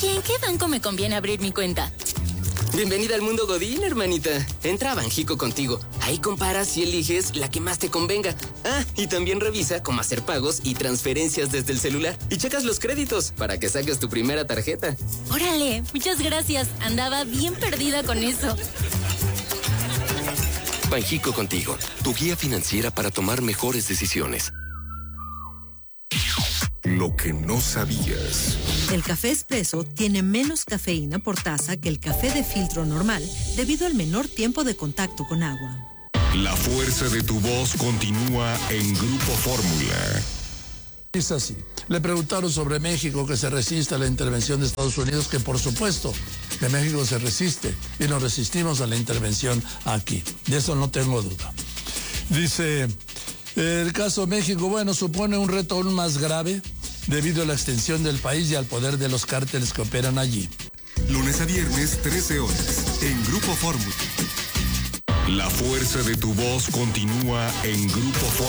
Oye, ¿en qué banco me conviene abrir mi cuenta? Bienvenida al mundo Godín, hermanita. Entra a Banjico Contigo. Ahí comparas y eliges la que más te convenga. Ah, y también revisa cómo hacer pagos y transferencias desde el celular. Y checas los créditos para que saques tu primera tarjeta. Órale, muchas gracias. Andaba bien perdida con eso. Banjico Contigo, tu guía financiera para tomar mejores decisiones. Lo que no sabías. El café expreso tiene menos cafeína por taza que el café de filtro normal debido al menor tiempo de contacto con agua. La fuerza de tu voz continúa en Grupo Fórmula. Es así. Le preguntaron sobre México, que se resiste a la intervención de Estados Unidos, que por supuesto que México se resiste y nos resistimos a la intervención aquí. De eso no tengo duda. Dice, el caso México, bueno, supone un reto aún más grave debido a la extensión del país y al poder de los cárteles que operan allí. Lunes a viernes, 13 horas, en Grupo Fórmula. La fuerza de tu voz continúa en Grupo Fórmula.